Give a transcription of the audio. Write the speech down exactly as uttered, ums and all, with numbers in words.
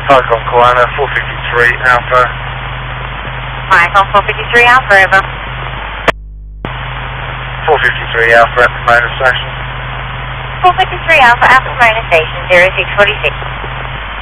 Falcon Koala, four fifty-three Alpha. Mike on four fifty-three Alpha, over. four fifty-three Alpha at Pomona Station. four fifty-three Alpha, Alpha Pomona Station, zero six four six.